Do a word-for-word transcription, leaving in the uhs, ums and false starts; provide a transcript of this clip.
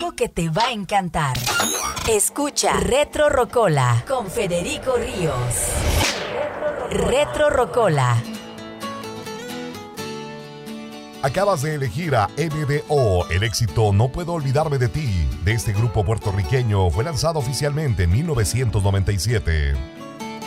algo que te va a encantar. Escucha Retro Rocola con Federico Ríos. Retro Rocola. Acabas de elegir a M D O. El éxito No Puedo Olvidarme de Ti de este grupo puertorriqueño fue lanzado oficialmente en mil novecientos noventa y siete.